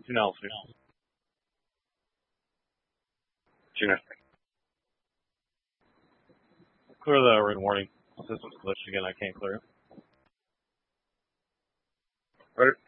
Janelle. Gina. Clear the ring warning. System's glitched again. I can't clear it. Ready?